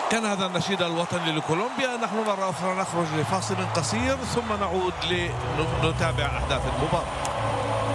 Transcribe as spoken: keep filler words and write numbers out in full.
كان هذا النشيد الوطني لكولومبيا. نحن مرة أخرى نخرج لفاصل قصير ثم نعود لنتابع أحداث المباراة.